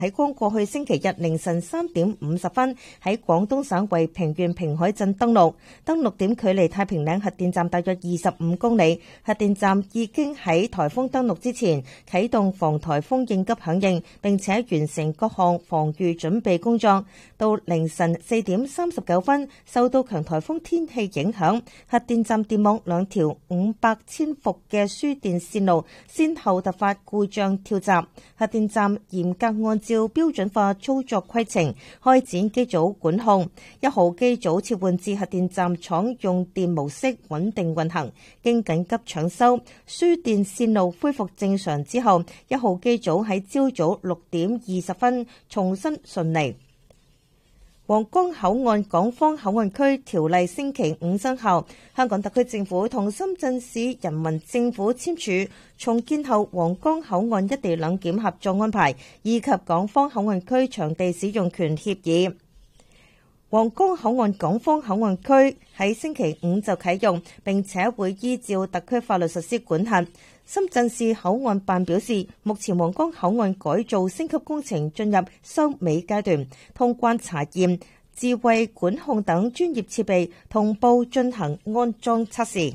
喺剛過去星期日凌晨3點50分喺廣東省惠平縣平海鎮登陸點距離太平嶺核電站大約25公里。核電站已經喺颱風登陸之前啟動防颱風應急響應，並且完成各項防禦準備工作。到凌晨4點39分，受到強颱風天氣影響，核電站電網2條500千伏嘅輸電線路先後突發故障跳閘，核電站嚴格按照標準化操作規程開展機組管控，1號機組切換至核電站廠用電模式穩定運行。經緊急搶修，輸電線路恢復正常之後，1號機組喺朝早6點20分重新順利。皇崗口岸港方口岸區條例星期5生效，香港特區政府同深圳市人民政府簽署重建後皇崗口岸一地兩檢合作安排，以及港方口岸區場地使用權協議。皇崗口岸港方口岸區喺星期5就啟用，並且會依照特區法律實施管轄。深圳市口岸辦表示，目前皇崗口岸改造升級工程進入收尾階段，通關查驗、智慧管控等專業設備同步進行安裝測試。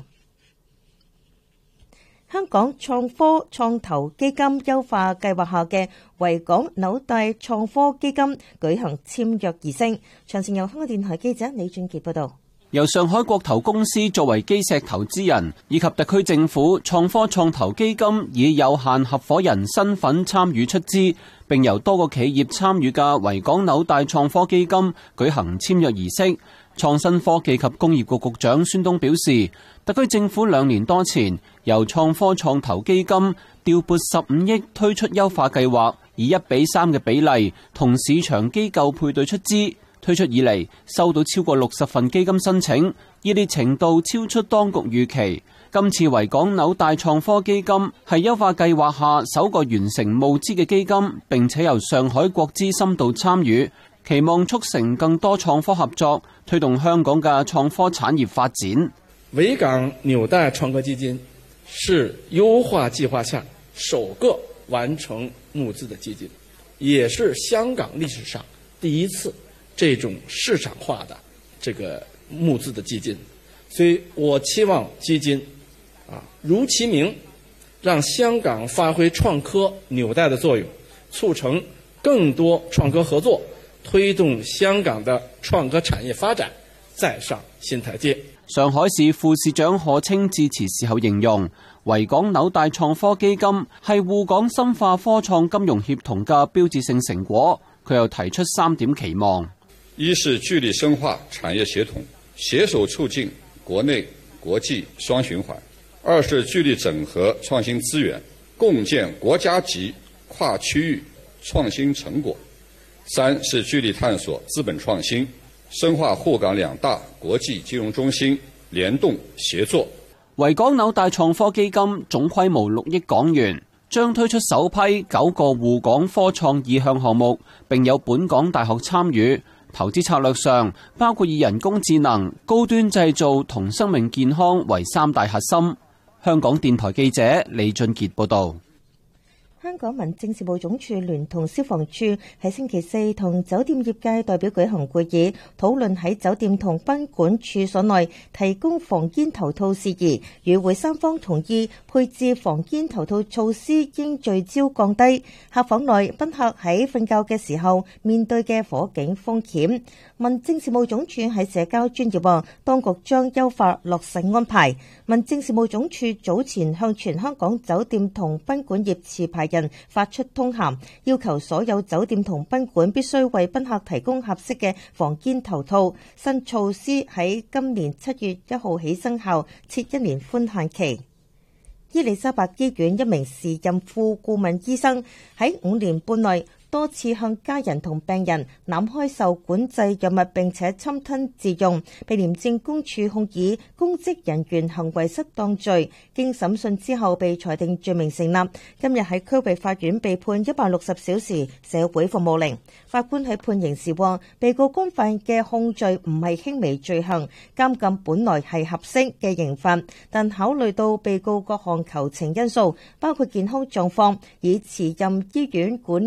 香港創科創投基金優化計劃下嘅維港紐帶創科基金舉行簽約儀式。詳情由香港電台記者李俊傑報道。 由上海國投公司作為基石投資人，以及特區政府創科創投基金以有限合夥人身份參與出資，並由多個企業參與嘅維港紐帶創科基金舉行簽約儀式。創新科技及工業局局長孫東表示，特區政府2年多前由創科創投基金調撥15億推出優化計劃，以1:3嘅比例同市場機構配對出資。推出以嚟，收到超過60份基金申請，熱烈程度超出當局預期。今次維港紐帶創科基金係優化計劃下首個完成募資嘅基金，並且由上海國資深度參與，期望促成更多創科合作，推動香港嘅創科產業發展。 維港紐帶創科基金是優化計劃下首個完成募資的基金，也是香港歷史上第一次這種市場化的這個募資的基金，所以我期望基金如其名，讓香港發揮創科紐帶的作用，促成更多創科合作，推動香港的創科產業發展再上新台階。 上海市副市長賀清致辭時候形容，維港紐帶創科基金係滬港深化科創金融協同嘅標誌性成果。佢又提出3點期望。 一是聚力深化產業協同，攜手促進國內國際雙循環；二是聚力整合創新資源，共建國家級跨區域創新成果；三是聚力探索資本創新，深化滬港2大國際金融中心聯動協作。 維港紐帶創科基金總規模6億港元，將推出首批9個滬港科創意向項目，並有本港大學參與。投資策略上，包括以人工智能、高端製造同生命健康為3大核心。香港電台記者李俊傑報道。 香港民政事務總署聯同消防處喺星期4同酒店業界代表舉行會議，討論喺酒店同賓館處所內提供防煙頭套事宜。與會三方同意配置防煙頭套措施應聚焦降低客房內賓客喺瞓覺嘅時候面對嘅火警風險。民政事務總署喺社交專頁話，當局將優化落實安排。民政事務總署早前向全香港酒店同賓館業持牌人發出通函，要求所有酒店同賓館必須為賓客提供合適嘅防煙頭套。新措施喺今年7月1號起生效，設1年寬限期。伊利沙伯醫院一名時任副顧問醫生喺5年半內多次向家人同病人濫開受管制藥物，並且侵吞自用，被廉政公署控以公職人員行為失當罪。經審訊之後被裁定罪名成立，今日喺區域法院被判160小時社會服務令。法官喺判刑時話，被告干犯嘅控罪唔係輕微罪行，監禁本來係合適嘅刑罰，但考慮到被告各項求情因素，包括健康狀況，以辭任醫院管理局職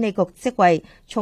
職位。